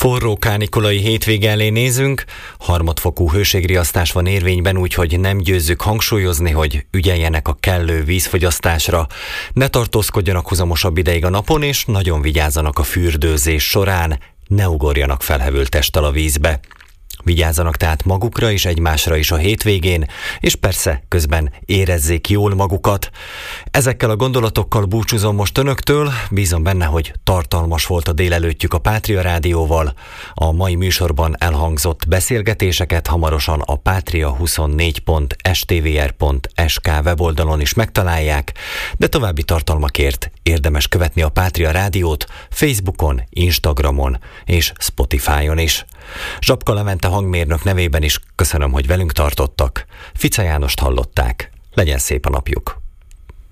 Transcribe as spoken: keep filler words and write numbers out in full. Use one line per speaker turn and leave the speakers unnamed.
Forró kánikulai hétvége elé nézünk, harmadfokú hőségriasztás van érvényben, úgyhogy nem győzzük hangsúlyozni, hogy ügyeljenek a kellő vízfogyasztásra, ne tartózkodjanak huzamosabb ideig a napon, és nagyon vigyázzanak a fürdőzés során, ne ugorjanak felhevült testtel a vízbe. Vigyázzanak tehát magukra és egymásra is a hétvégén, és persze közben érezzék jól magukat. Ezekkel a gondolatokkal búcsúzom most önöktől, bízom benne, hogy tartalmas volt a délelőttjük a Pátria Rádióval. A mai műsorban elhangzott beszélgetéseket hamarosan a patria huszonnégy pont s t v r pont s k weboldalon is megtalálják, de további tartalmakért érdemes követni a Pátria Rádiót Facebookon, Instagramon és Spotify-on is. Zsapka Levente hangmérnök nevében is köszönöm, hogy velünk tartottak. Fica Jánost hallották. Legyen szép a napjuk!